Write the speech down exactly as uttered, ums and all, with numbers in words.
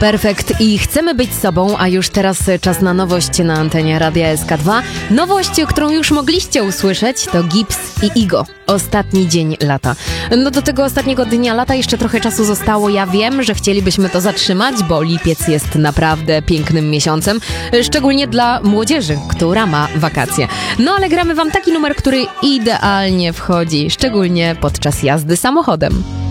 Perfekt i chcemy być sobą, a już teraz czas na nowość na antenie Radia S K dwa. Nowość, którą już mogliście usłyszeć, to Gibbs i Igo. Ostatni dzień lata. No do tego ostatniego dnia lata jeszcze trochę czasu zostało. Ja wiem, że chcielibyśmy to zatrzymać, bo lipiec jest naprawdę pięknym miesiącem. Szczególnie dla młodzieży, która ma wakacje. No ale gramy wam taki numer, który idealnie wchodzi, szczególnie podczas jazdy samochodem.